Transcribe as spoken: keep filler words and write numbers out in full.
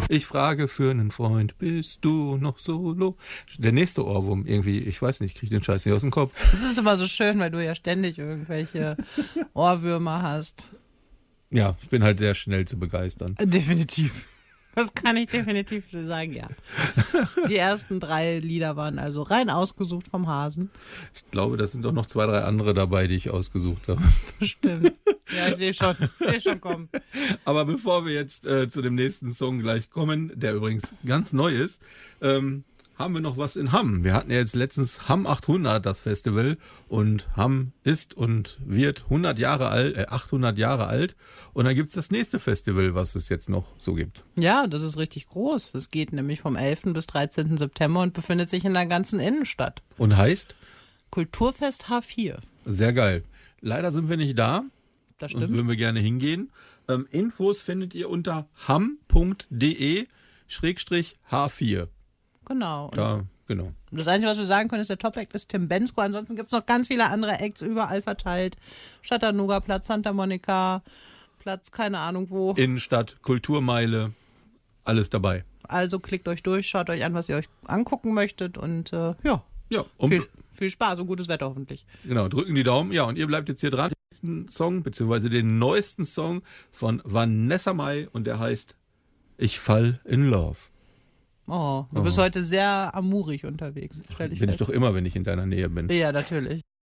Ich frage für einen Freund, bist du noch solo? Der nächste Ohrwurm irgendwie, ich weiß nicht, ich kriege den Scheiß nicht aus dem Kopf. Das ist immer so schön, weil du ja ständig irgendwelche Ohrwürmer hast. Ja, ich bin halt sehr schnell zu begeistern. Definitiv. Das kann ich definitiv so sagen, ja. Die ersten drei Lieder waren also rein ausgesucht vom Hasen. Ich glaube, das sind doch noch zwei, drei andere dabei, die ich ausgesucht habe. Stimmt. Ja, ich sehe schon, ich sehe schon kommen. Aber bevor wir jetzt äh, zu dem nächsten Song gleich kommen, der übrigens ganz neu ist, ähm, haben wir noch was in Hamm. Wir hatten ja jetzt letztens Hamm achthundert, das Festival, und Hamm ist und wird hundert Jahre alt, äh, achthundert Jahre alt, und dann gibt es das nächste Festival, was es jetzt noch so gibt. Ja, das ist richtig groß. Das geht nämlich vom elften bis dreizehnten September und befindet sich in der ganzen Innenstadt. Und heißt? Kulturfest H vier. Sehr geil. Leider sind wir nicht da. Das Und stimmt. würden wir gerne hingehen. Ähm, Infos findet ihr unter hamm.de schrägstrich H vier. Genau. Und Da, genau. das Einzige, was wir sagen können, ist, der Top-Act ist Tim Bensko. Ansonsten gibt es noch ganz viele andere Acts überall verteilt. Chattanooga Platz, Santa Monica Platz, keine Ahnung wo. Innenstadt, Kulturmeile, alles dabei. Also klickt euch durch, schaut euch an, was ihr euch angucken möchtet und äh, ja, Ja, und viel, viel Spaß und gutes Wetter hoffentlich. genau, drücken die Daumen. Ja, und ihr bleibt jetzt hier dran. Den nächsten Song, beziehungsweise den neuesten Song von Vanessa Mai, und der heißt Ich fall in love. Oh, du bist Oh. heute sehr amurig unterwegs, stell ich Bin ich fest. doch immer, wenn ich in deiner Nähe bin. Ja, natürlich.